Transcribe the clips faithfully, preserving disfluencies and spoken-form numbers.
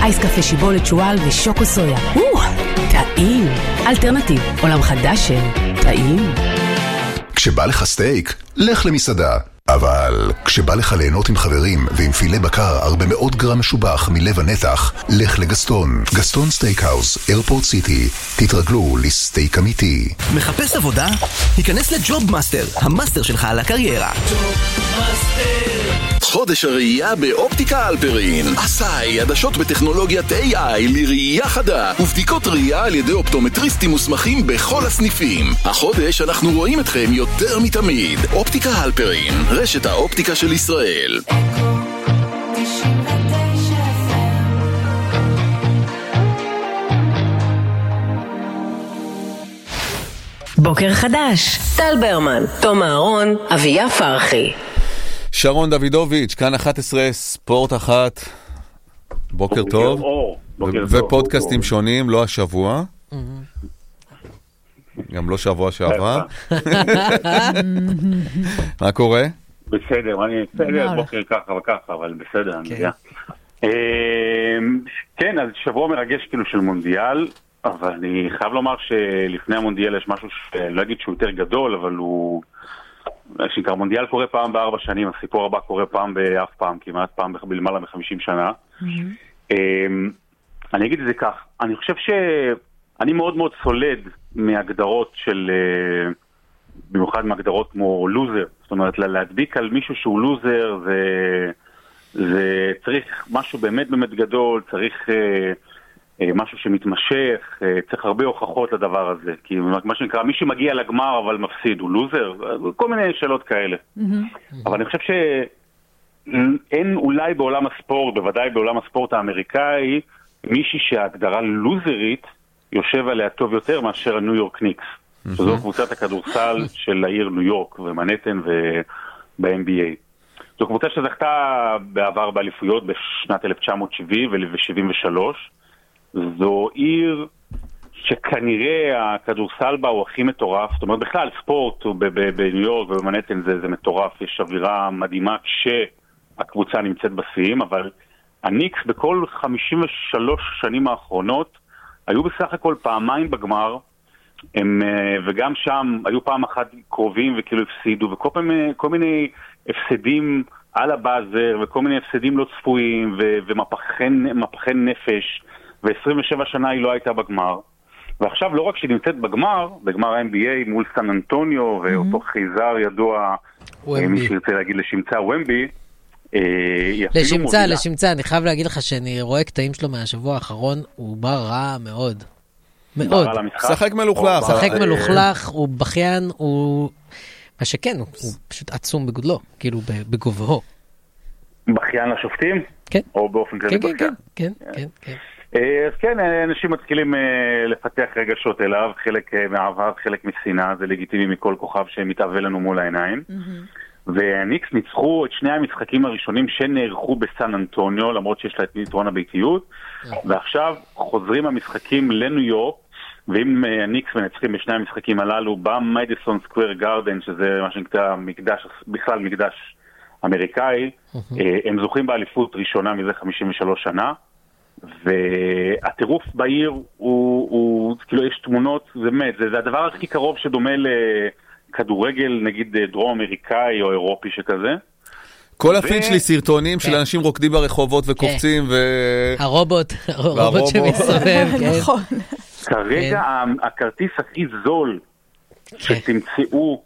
אייס קפה שיבולת שואל ושוקו סויה. או, טעים. אלטרנטיב, עולם חדש של טעים. כשבא לך סטייק, לך למסעדה. אבל כשבא לך ליהנות עם חברים ועם פילה בקר הרבה מאות גרם משובח מלב הנתח, לך לגסטון. גסטון סטייקהאוס, איירפורט סיטי. תתרגלו לסטייק אמיתי. מחפש עבודה? היכנס לג'וב מאסטר, המאסטר שלך על הקריירה. חודש הראייה באופטיקה אלפרין. עשאי, עדשות בטכנולוגיית איי איי לראייה חדה ובדיקות ראייה על ידי אופטומטריסטים מוסמכים בכל הסניפים. החודש אנחנו רואים אתכם יותר מתמיד. אופטיקה אלפרין, רשת האופטיקה של ישראל. בוקר חדש. טל ברמן, תום אהרון, אביה פרחי. שרון דוידוביץ', כאן אחת עשרה, ספורט אחת. בוקר טוב. ופודקאסטים שונים, לא השבוע. גם לא שבוע שעבר. מה קורה? בסדר, אני בסדר, בוקר ככה וככה, אבל בסדר, אני יודע. כן, אז שבוע מרגש כאילו של מונדיאל, אבל אני חייב לומר שלפני המונדיאל יש משהו שלא אגיד שהוא יותר גדול, אבל הוא... שנקרא, מונדיאל קורה פעם בארבע שנים, הסיפור הבא קורה פעם באף פעם, כמעט פעם בלמעלה מחמישים שנה. אני אגיד את זה כך, אני חושב שאני מאוד מאוד סולד מהגדרות של, במיוחד מהגדרות כמו לוזר, זאת אומרת, להדביק על מישהו שהוא לוזר, זה צריך משהו באמת באמת גדול, צריך משהו שמתמשך, צריך הרבה הוכחות לדבר הזה, כי מה שנקרא, מי שמגיע לגמר אבל מפסיד, הוא לוזר, כל מיני שאלות כאלה. אבל אני חושב שאין אולי בעולם הספורט, בוודאי בעולם הספורט האמריקאי, מישהי שההגדרה לוזרית יושב עליה טוב יותר מאשר הניו יורק ניקס, שזו קבוצת הכדורסל של העיר ניו יורק ומנהטן וב-אם בי איי. זו קבוצה שזכתה בעבר באליפויות בשנת אלף תשע מאות שבעים ו-שבעים ושלוש, זו עיר שכנראה הכדורסל בה הוא הכי מטורף, זאת אומרת בכלל ספורט בניו יורק ובמנהטן זה, זה מטורף, יש אווירה מדהימה כשהקבוצה נמצאת בשיאים, אבל הניקס בכל חמישים ושלוש שנים האחרונות היו בסך הכל פעמיים בגמר, הם, וגם שם היו פעם אחת קרובים וכאילו הפסידו, וכל פעם, כל מיני הפסדים על הבאזר וכל מיני הפסדים לא צפויים ו, ומפחי נפש, ו-עשרים ושבע שנה היא לא הייתה בגמר, ועכשיו לא רק שהיא נמצאת בגמר, בגמר ה-אם בי איי מול סן אנטוניו, ואותו חייזר ידוע, מי שירצה להגיד לשמצה ומבי, לשמצה, לשמצה, אני חייב להגיד לך שאני רואה קטעים שלו מהשבוע האחרון, הוא בא רע מאוד. מאוד. שחק מלוכלך. שחק מלוכלך, הוא בכיין, הוא... מה שכן, הוא פשוט עצום בגודלו, כאילו בגובהו. בכיין לשופטים? כן. או באופן כללי בכיין? כן, כן, כן, כן. אז כן, אנשים מתחילים לפתח רגשות אליו, חלק מעבר, חלק מסינה, זה לגיטימי מכל כוכב שמתאווה לנו מול העיניים. והניקס ניצחו את שני המשחקים הראשונים שנערכו בסן אנטוניו, למרות שיש לה את יתרון הביתיות, ועכשיו חוזרים המשחקים לניו יורק, ואם הניקס מנצחים בשני המשחקים הללו במדיסון סקוואר גארדן, שזה מה שנקרא מקדש, בכלל מקדש אמריקאי, הם זוכים באליפות ראשונה מזה חמישים ושלוש שנה, והטירוף בעיר הוא, הוא כאילו יש תמונות, זה באמת, זה, זה הדבר הכי קרוב שדומה לכדורגל, נגיד דרום אמריקאי או אירופי שכזה. כל הפיד שלי סרטונים של אנשים רוקדים ברחובות וקופצים ו... הרובוט, הרובוט שמסתובב, נכון. כרגע הכרטיס הכי זול שתמצאו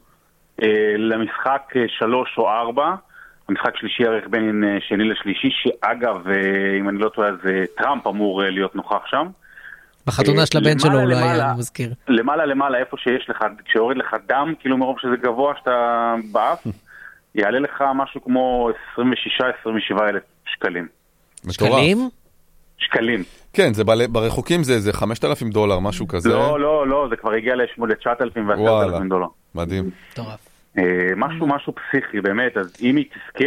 למשחק שלוש או ארבע, המשחק שלישי ערך בין שני לשלישי, שאגב, אם אני לא טועה, אז טראמפ אמור להיות נוכח שם. בחתונה של הבן שלו אולי, אני מזכיר. למעלה למעלה, איפה שיש לך, כשיורד לך דם, כאילו מרוב שזה גבוה שאתה באף, יעלה לך משהו כמו עשרים ושישה עשרים ושבעה אלף שקלים. שקלים? שקלים. כן, זה ברחוקים זה, זה חמשת אלפים דולר, משהו כזה. לא, לא, לא, זה כבר הגיע ל-תשעת אלפים ועשרת אלפים דולר. מדהים. טורף. משהו, משהו פסיכי, באמת. אז אם היא תזכה,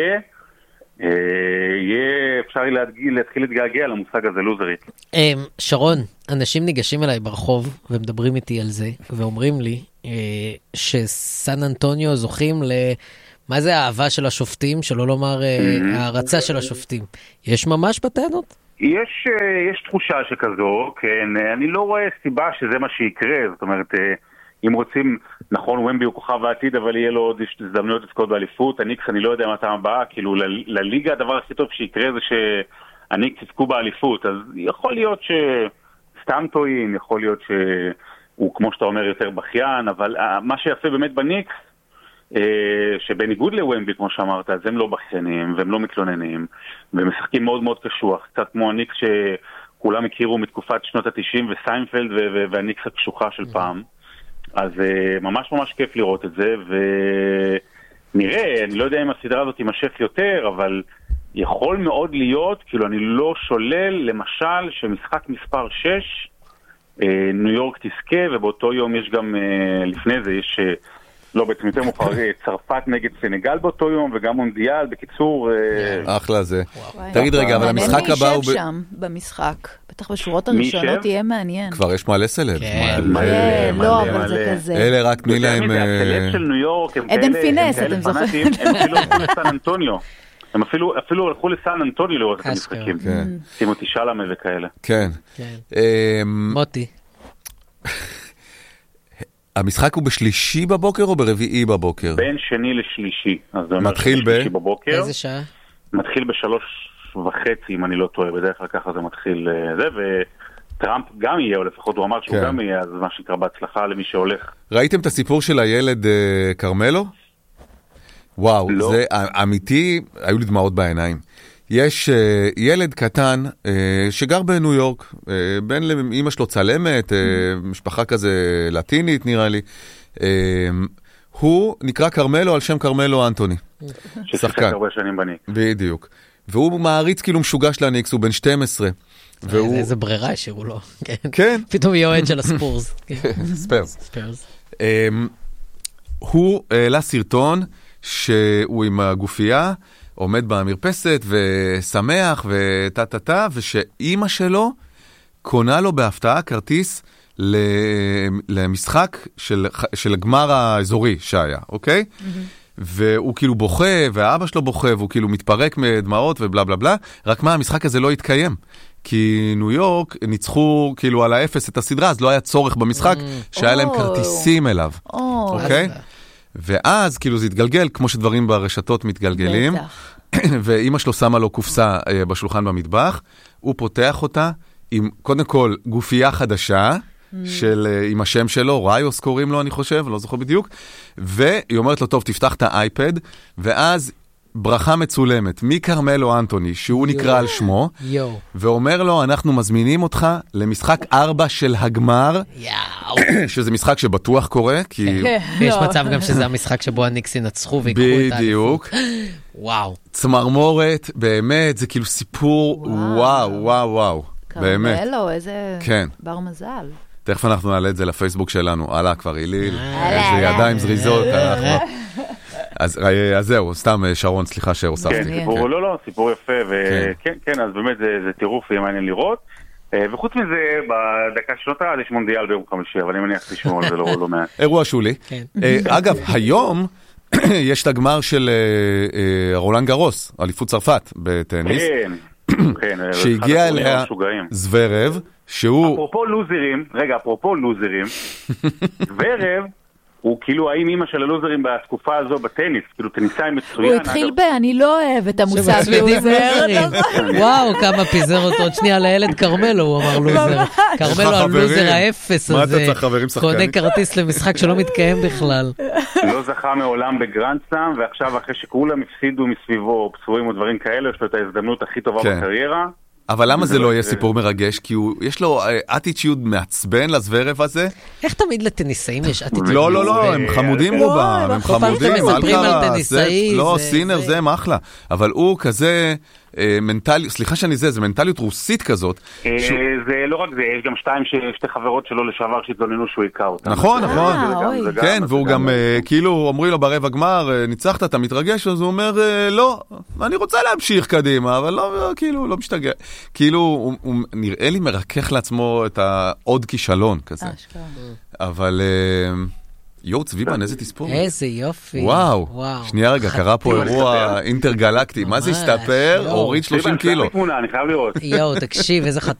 יהיה אפשר להתחיל להתגעגע למושג הזה, לוזרית. שרון, אנשים ניגשים אליי ברחוב ומדברים איתי על זה, ואומרים לי שסן אנטוניו זוכים ל... מה זה האהבה של השופטים, שלא לומר הערצה של השופטים? יש ממש בטענות? יש, יש תחושה שכזו, כן, אני לא רואה סיבה שזה מה שיקרה, זאת אומרת, אם רוצים, נכון, ומבי הוא כוכב העתיד, אבל יהיה לו עוד הזדמנויות לזכות באליפות, הניקס, אני לא יודע מה טעם הבאה, כאילו, לליגה הדבר הכי טוב שיקרה זה שהניקס יזכו באליפות, אז יכול להיות שסתם טועים, יכול להיות שהוא, כמו שאתה אומר, יותר בכיין, אבל מה שיפה באמת בניקס, שבניגוד לוומבי, כמו שאמרת, אז הם לא בכיינים, והם לא מתלוננים, והם משחקים מאוד מאוד קשוח, קצת כמו הניקס שכולם הכירו מתקופת שנות ה-תשעים, וסיינפלד והניקס הקשוחה של פעם. אז ממש ממש כיף לראות את זה, ונראה, אני לא יודע אם הסדרה הזאת תימשך יותר, אבל יכול מאוד להיות, כאילו אני לא שולל, למשל, שמשחק מספר שש, ניו יורק תזכה, ובאותו יום יש גם, לפני זה יש, לא בעצם יותר מוכר, צרפת נגד סנגל באותו יום, וגם מונדיאל, בקיצור... אחלה זה. תגיד רגע, אבל המשחק הבא הוא... מי יישב שם במשחק? בטח בשורות הראשונות יהיה מעניין. כבר יש מלא סלב. כן, לא, אבל זה כזה. אלה רק תני להם... הסלב של ניו יורק, הם עדן פינס, אתם זוכרים? הם אפילו הלכו לסן אנטוניו. הם אפילו הלכו לסן אנטוניו לראות את המשחקים. שימו תשאלמה וכאלה. כן. מוטי. המשחק הוא בשלישי בבוקר או ברביעי בבוקר? בין שני לשלישי. מתחיל ב... איזה שעה? מתחיל בשלוש וחצי, אם אני לא טועה. בדרך כלל ככה זה מתחיל זה, וטראמפ גם יהיה, או לפחות הוא אמר שהוא גם יהיה, אז מה שנקרא בהצלחה למי שהולך. ראיתם את הסיפור של הילד קרמלו? וואו, זה אמיתי, היו לי דמעות בעיניים. יש uh, ילד קטן uh, שגר בניו יורק, uh, בן לאמא שלו צלמת, uh, משפחה כזה לטינית נראה לי. Uh, הוא נקרא קרמלו על שם קרמלו אנטוני. ששחק הרבה שנים בניקס. בדיוק. והוא מעריץ כאילו משוגע של הניקס, הוא בן שתים עשרה. והוא... איזה ברירה שהוא לא. כן. פתאום יהיה אוהד של הספורס. ספרס. ספרס. Um, הוא העלה סרטון שהוא עם הגופייה, עומד במרפסת ושמח וטה-טה-טה, ושאימא שלו קונה לו בהפתעה כרטיס למשחק של, של הגמר האזורי שהיה, אוקיי? Mm-hmm. והוא כאילו בוכה, והאבא שלו בוכה, והוא כאילו מתפרק מדמעות ובלה בלה בלה, רק מה, המשחק הזה לא התקיים. כי ניו יורק ניצחו כאילו על האפס את הסדרה, אז לא היה צורך במשחק שהיה להם כרטיסים אליו, אוקיי? ואז כאילו זה התגלגל, כמו שדברים ברשתות מתגלגלים, ואמא שלו שמה לו קופסה בשולחן במטבח, הוא פותח אותה עם קודם כל גופייה חדשה, של, עם השם שלו, ריוס קוראים לו אני חושב, לא זוכר בדיוק, והיא אומרת לו טוב תפתח את האייפד, ואז ברכה מצולמת מקרמלו אנטוני, שהוא נקרא על שמו, ואומר לו אנחנו מזמינים אותך למשחק ארבע של הגמר, שזה משחק שבטוח קורה, כי... יש מצב גם שזה המשחק שבו הניקס ינצחו ויקחו את האליפות. בדיוק. וואו. צמרמורת, באמת, זה כאילו סיפור, וואו, וואו, וואו. באמת. קרמלו, איזה בר מזל. תכף אנחנו נעלה את זה לפייסבוק שלנו, הלאה כבר איליל, איזה ידיים זריזות, אנחנו... אז זהו, סתם שרון, סליחה שהוספתי. כן, סיפור, לא, לא, סיפור יפה, וכן, כן, אז באמת זה טירוף, יהיה מעניין לראות. וחוץ מזה, בדקה שנותה יש מונדיאל ביום חמישי, אבל אני מניח לשמור על זה לא מעט. אירוע שולי. אגב, היום יש את הגמר של רולאן גרוס, אליפות צרפת בטניס. כן, שהגיע אליה זוורב, שהוא... אפרופו לוזרים, רגע, אפרופו לוזרים, זוורב, הוא כאילו האם אמא של הלוזרים בתקופה הזו בטניס, כאילו טניסאי מצוין. הוא התחיל ב... אני לא אוהב את המושג לוזר. וואו, כמה פיזר אותו עוד שנייה לילד קרמלו, הוא אמר לוזר. קרמלו הלוזר האפס הזה, קונה כרטיס למשחק שלא מתקיים בכלל. לא זכה מעולם בגרנדסלאם, ועכשיו אחרי שכולם הפסידו מסביבו פצועים או דברים כאלה, יש לו את ההזדמנות הכי טובה בקריירה. אבל למה זה לא יהיה סיפור מרגש? כי יש לו אטיטיוד מעצבן לזוורב הזה. איך תמיד לטניסאים יש אטיטיוד? לא, לא, לא, הם חמודים רובם, הם חמודים. אתם מספרים על טניסאי. לא, סינר זה הם אחלה. אבל הוא כזה מנטליות, סליחה שאני זה, זה מנטליות רוסית כזאת. זה לא רק זה, יש גם שתיים, שתי חברות שלו לשעבר שהתלוננו שהוא היקע אותם. נכון, נכון. כן, והוא גם כאילו אומרים לו ברבע גמר, ניצחת, אתה מתרגש, אז הוא אומר, לא, אני רוצה להמשיך קדימה, אבל לא, כאילו, לא משתגע. כאילו, הוא נראה לי מרכך לעצמו את העוד כישלון כזה. אבל יואו, צביבן, איזה תספור. איזה יופי. וואו. שנייה רגע, קרה פה אירוע אינטרגלקטי. מה זה הסתפר? הוריד שלושים קילו. אני חייב לראות. יואו, תקשיב, איזה